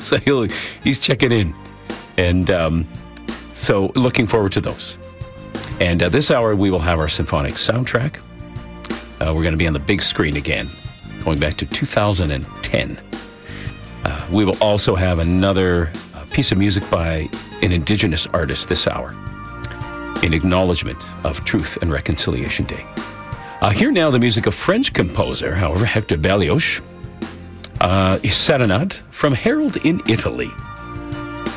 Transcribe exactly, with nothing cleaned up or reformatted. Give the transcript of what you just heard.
so he'll, he's checking in. And um, so looking forward to those. And uh, this hour, we will have our symphonic soundtrack. Uh, we're going to be on the big screen again, going back to two thousand ten. Uh, we will also have another uh, piece of music by an Indigenous artist this hour in acknowledgement of Truth and Reconciliation Day. Uh, here now the music of French composer, however, Hector Berlioz, uh, Serenade from Harold in Italy.